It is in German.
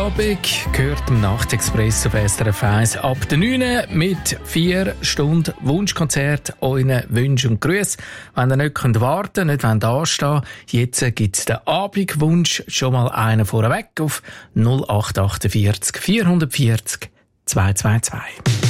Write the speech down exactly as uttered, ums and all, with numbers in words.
Abend gehört im Nachtexpress auf S R F eins ab der neun mit vier Stunden Wunschkonzert, euren Wünschen und Grüßen. Wenn ihr nicht warten könnt, nicht anstehen wollt, jetzt gibt es den Abendwunsch schon mal einen vorweg auf null acht acht vier vier vier null zwei zwei zwei.